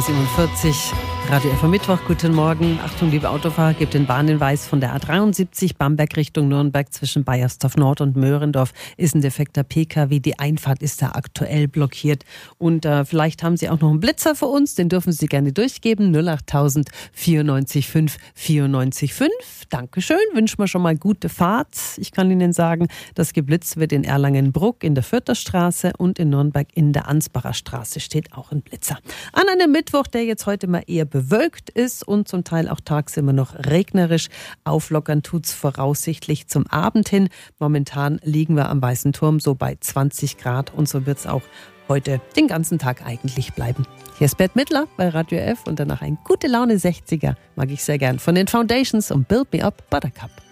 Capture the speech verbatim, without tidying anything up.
siebenundvierzig, Radio F am Mittwoch, guten Morgen. Achtung, liebe Autofahrer, gebt den Bahnhinweis von der A dreiundsiebzig Bamberg Richtung Nürnberg zwischen Baiersdorf Nord und Möhrendorf ist ein defekter P K W. Die Einfahrt ist da aktuell blockiert. Und äh, vielleicht haben Sie auch noch einen Blitzer für uns, den dürfen Sie gerne durchgeben. null achttausend vierundneunzig fünf vierundneunzig fünf. Dankeschön, wünschen wir schon mal gute Fahrt. Ich kann Ihnen sagen, dass geblitzt wird in Erlangen-Bruck in der Fürther Straße und in Nürnberg in der Ansbacher Straße steht auch ein Blitzer. An einem Mittwoch, der jetzt heute mal eher bewölkt ist und zum Teil auch tagsüber noch regnerisch. Auflockern tut's voraussichtlich zum Abend hin. Momentan liegen wir am Weißen Turm so bei zwanzig Grad und so wird's auch heute den ganzen Tag eigentlich bleiben. Hier ist Bette Midler bei Radio F und danach ein gute Laune sechziger mag ich sehr gern von den Foundations und Build Me Up Buttercup.